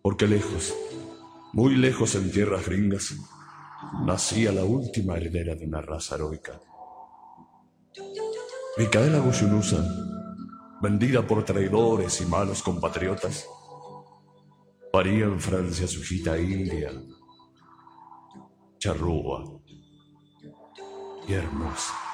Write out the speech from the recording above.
porque lejos, muy lejos en tierras gringas, nacía la última heredera de una raza heroica. Micaela Gushunusa, vendida por traidores y malos compatriotas, paría en Francia su hijita india, charrúa y hermosa.